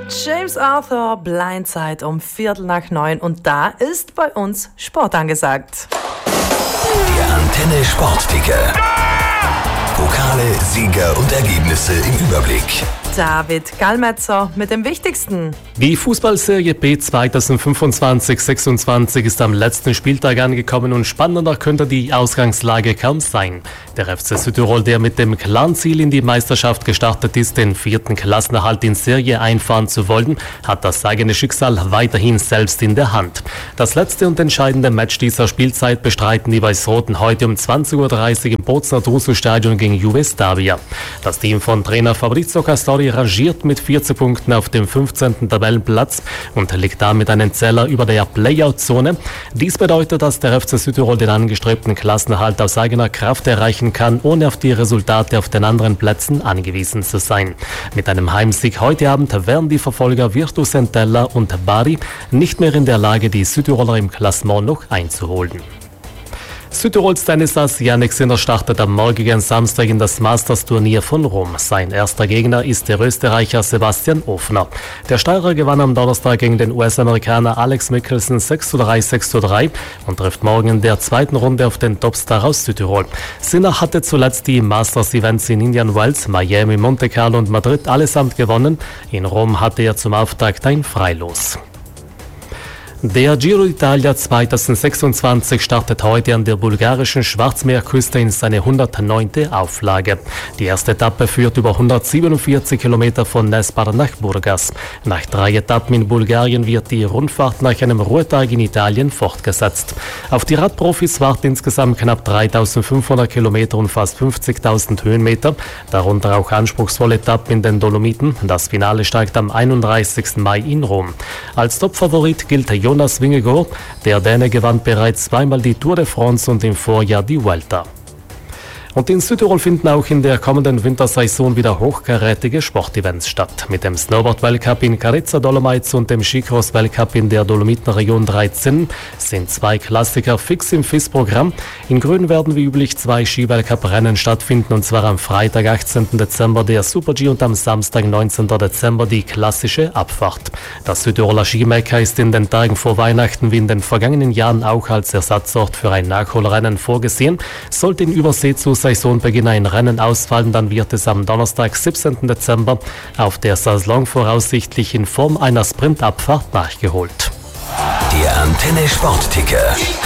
James Arthur, Blindside um 8:45 und da ist bei uns Sport angesagt. Der Antenne Sportticker. Pokale, Sieger und Ergebnisse im Überblick. David Gallmetzer mit dem Wichtigsten. Die Fußballserie B 2025-26 ist am letzten Spieltag angekommen und spannender könnte die Ausgangslage kaum sein. Der FC Südtirol, der mit dem klaren Ziel in die Meisterschaft gestartet ist, den 4. Klassenerhalt in Serie einfahren zu wollen, hat das eigene Schicksal weiterhin selbst in der Hand. Das letzte und entscheidende Match dieser Spielzeit bestreiten die Weiß-Roten heute um 20:30 Uhr im Bozner Drusu-Stadion gegen Juve Stabia. Das Team von Trainer Fabrizio Castori rangiert mit 14 Punkten auf dem 15. Tabellenplatz und liegt damit einen Zähler über der Playout-Zone. Dies bedeutet, dass der FC Südtirol den angestrebten Klassenerhalt aus eigener Kraft erreichen kann, ohne auf die Resultate auf den anderen Plätzen angewiesen zu sein. Mit einem Heimsieg heute Abend wären die Verfolger Virtus Entella und Bari nicht mehr in der Lage, die Südtiroler im Klassement noch einzuholen. Südtirols Tennisass Jannik Sinner startet am morgigen Samstag in das Masters-Turnier von Rom. Sein erster Gegner ist der Österreicher Sebastian Ofner. Der Steirer gewann am Donnerstag gegen den US-Amerikaner Alex Michelsen 6:3, 6:3 und trifft morgen in der zweiten Runde auf den Topstar aus Südtirol. Sinner hatte zuletzt die Masters-Events in Indian Wells, Miami, Monte Carlo und Madrid allesamt gewonnen. In Rom hatte er zum Auftakt ein Freilos. Der Giro d'Italia 2026 startet heute an der bulgarischen Schwarzmeerküste in seine 109. Auflage. Die erste Etappe führt über 147 Kilometer von Nespar nach Burgas. Nach 3 Etappen in Bulgarien wird die Rundfahrt nach einem Ruhetag in Italien fortgesetzt. Auf die Radprofis warten insgesamt knapp 3.500 Kilometer und fast 50.000 Höhenmeter, darunter auch anspruchsvolle Etappen in den Dolomiten. Das Finale steigt am 31. Mai in Rom. Als Topfavorit gilt Jonas Vingegaard. Der Däne gewann bereits zweimal die Tour de France und im Vorjahr die Vuelta. Und in Südtirol finden auch in der kommenden Wintersaison wieder hochkarätige Sportevents statt. Mit dem Snowboard-Weltcup in Carezza Dolomites und dem Skicross-Weltcup in der Dolomitenregion 13 sind 2 Klassiker fix im FIS-Programm. In Grün werden wie üblich 2 Ski-Weltcup-Rennen stattfinden, und zwar am Freitag, 18. Dezember der Super-G und am Samstag, 19. Dezember die klassische Abfahrt. Das Südtiroler Skimekka ist in den Tagen vor Weihnachten wie in den vergangenen Jahren auch als Ersatzort für ein Nachholrennen vorgesehen. Sollte in Übersee zu Saisonbeginn ein Rennen ausfallen, dann wird es am Donnerstag, 17. Dezember auf der Saison voraussichtlich in Form einer Sprintabfahrt nachgeholt. Der Antenne Sportticker.